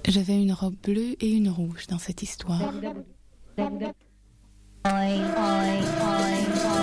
J'avais une robe bleue et une rouge dans cette histoire.